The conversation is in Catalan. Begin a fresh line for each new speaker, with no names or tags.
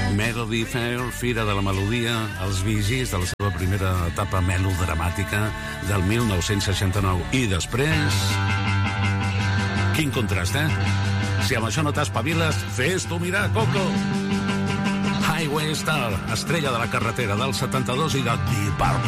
Melody Fair, Fira de la Melodia, els Bee Gees de la seva primera etapa melodramàtica del 1969. I després... Quin contrast, Si amb això no t'espaviles, fes-t'ho mirar, Coco! Highway Star, estrella de la carretera del 72 i de Deep Purple.